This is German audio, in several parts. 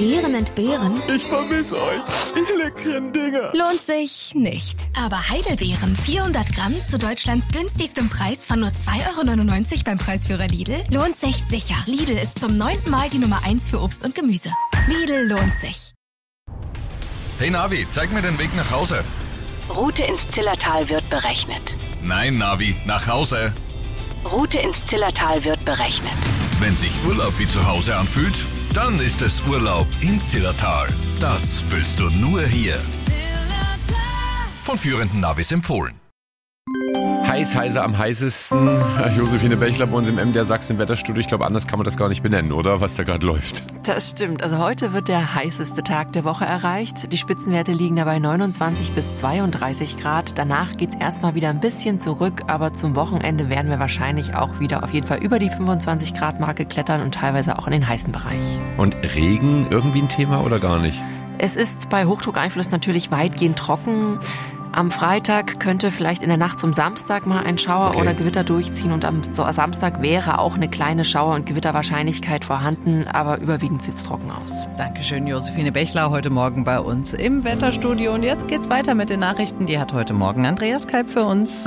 Beeren entbehren? Ich vermisse euch, ihr leckeren Dinger. Lohnt sich nicht. Aber Heidelbeeren 400 Gramm zu Deutschlands günstigstem Preis von nur 2,99 € beim Preisführer Lidl lohnt sich sicher. Lidl ist zum 9. Mal die Nummer 1 für Obst und Gemüse. Lidl lohnt sich. Hey Navi, zeig mir den Weg nach Hause. Route ins Zillertal wird berechnet. Nein, Navi, nach Hause. Route ins Zillertal wird berechnet. Wenn sich Urlaub wie zu Hause anfühlt, dann ist es Urlaub im Zillertal. Das fühlst du nur hier. Von führenden Navis empfohlen. Heißer am heißesten. Josephine Bechler bei uns im MDR Sachsen Wetterstudio. Ich glaube, anders kann man das gar nicht benennen, oder? Was da gerade läuft. Das stimmt. Also heute wird der heißeste Tag der Woche erreicht. Die Spitzenwerte liegen dabei 29 bis 32 Grad. Danach geht's erstmal wieder ein bisschen zurück, aber zum Wochenende werden wir wahrscheinlich auch wieder auf jeden Fall über die 25 Grad Marke klettern und teilweise auch in den heißen Bereich. Und Regen irgendwie ein Thema oder gar nicht? Es ist bei Hochdruckeinfluss natürlich weitgehend trocken. Am Freitag könnte vielleicht in der Nacht zum Samstag mal ein Schauer oder Gewitter durchziehen und am Samstag wäre auch eine kleine Schauer- und Gewitterwahrscheinlichkeit vorhanden, aber überwiegend sieht's trocken aus. Dankeschön, Josephine Bechler, heute Morgen bei uns im Wetterstudio. Und jetzt geht's weiter mit den Nachrichten. Die hat heute Morgen Andreas Kalb für uns.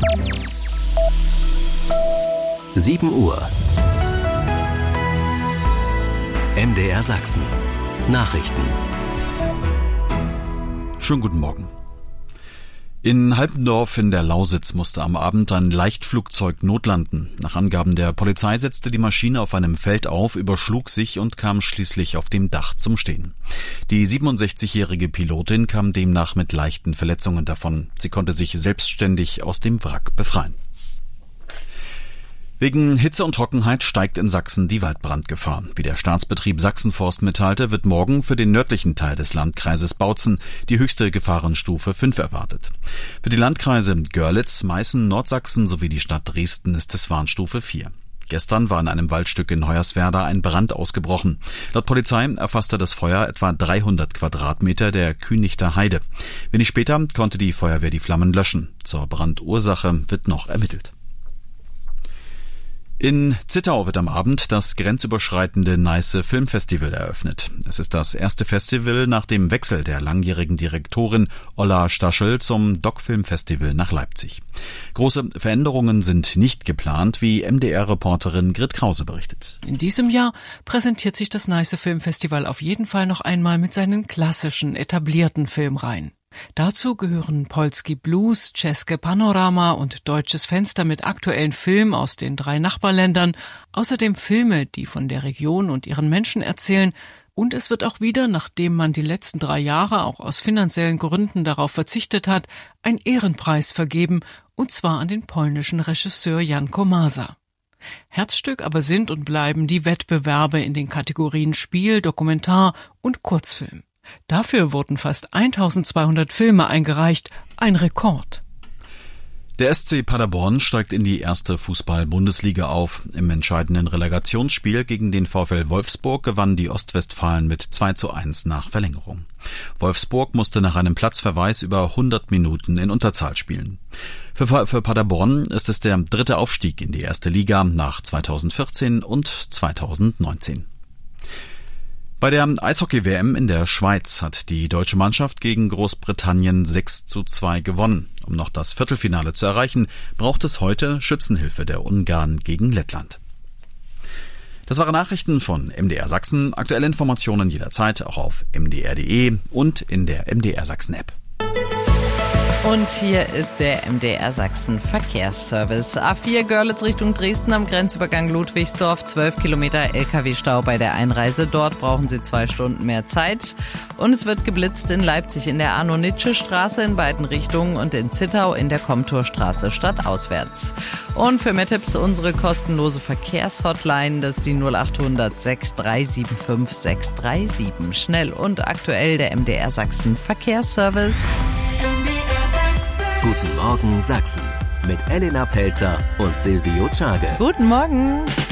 7 Uhr. MDR Sachsen. Nachrichten. Schönen guten Morgen. In Halbendorf in der Lausitz musste am Abend ein Leichtflugzeug notlanden. Nach Angaben der Polizei setzte die Maschine auf einem Feld auf, überschlug sich und kam schließlich auf dem Dach zum Stehen. Die 67-jährige Pilotin kam demnach mit leichten Verletzungen davon. Sie konnte sich selbstständig aus dem Wrack befreien. Wegen Hitze und Trockenheit steigt in Sachsen die Waldbrandgefahr. Wie der Staatsbetrieb Sachsenforst mitteilte, wird morgen für den nördlichen Teil des Landkreises Bautzen die höchste Gefahrenstufe 5 erwartet. Für die Landkreise Görlitz, Meißen, Nordsachsen sowie die Stadt Dresden ist es Warnstufe 4. Gestern war in einem Waldstück in Hoyerswerda ein Brand ausgebrochen. Laut Polizei erfasste das Feuer etwa 300 Quadratmeter der Kühnichter Heide. Wenig später konnte die Feuerwehr die Flammen löschen. Zur Brandursache wird noch ermittelt. In Zittau wird am Abend das grenzüberschreitende Neiße Filmfestival eröffnet. Es ist das erste Festival nach dem Wechsel der langjährigen Direktorin Olla Staschel zum DOC-Filmfestival nach Leipzig. Große Veränderungen sind nicht geplant, wie MDR-Reporterin Grit Krause berichtet. In diesem Jahr präsentiert sich das Neiße Filmfestival auf jeden Fall noch einmal mit seinen klassischen, etablierten Filmreihen. Dazu gehören Polski Blues, České Panorama und Deutsches Fenster mit aktuellen Filmen aus den 3 Nachbarländern, außerdem Filme, die von der Region und ihren Menschen erzählen, und es wird auch wieder, nachdem man die letzten 3 Jahre auch aus finanziellen Gründen darauf verzichtet hat, ein Ehrenpreis vergeben, und zwar an den polnischen Regisseur Jan Komasa. Herzstück aber sind und bleiben die Wettbewerbe in den Kategorien Spiel, Dokumentar und Kurzfilm. Dafür wurden fast 1200 Filme eingereicht, ein Rekord. Der SC Paderborn steigt in die erste Fußball-Bundesliga auf. Im entscheidenden Relegationsspiel gegen den VfL Wolfsburg gewannen die Ostwestfalen mit 2:1 nach Verlängerung. Wolfsburg musste nach einem Platzverweis über 100 Minuten in Unterzahl spielen. Für Paderborn ist es der 3. Aufstieg in die erste Liga nach 2014 und 2019. Bei der Eishockey-WM in der Schweiz hat die deutsche Mannschaft gegen Großbritannien 6:2 gewonnen. Um noch das Viertelfinale zu erreichen, braucht es heute Schützenhilfe der Ungarn gegen Lettland. Das waren Nachrichten von MDR Sachsen. Aktuelle Informationen jederzeit auch auf mdr.de und in der MDR Sachsen-App. Und hier ist der MDR Sachsen Verkehrsservice. A4 Görlitz Richtung Dresden am Grenzübergang Ludwigsdorf. 12 Kilometer LKW-Stau bei der Einreise. Dort brauchen Sie 2 Stunden mehr Zeit. Und es wird geblitzt in Leipzig in der Arno-Nitsche-Straße in beiden Richtungen und in Zittau in der Komturstraße stadtauswärts. Und für mehr Tipps unsere kostenlose Verkehrshotline. Das ist die 0800 6375 637. Schnell und aktuell der MDR Sachsen Verkehrsservice. Guten Morgen Sachsen mit Elena Pelzer und Silvio Czage. Guten Morgen.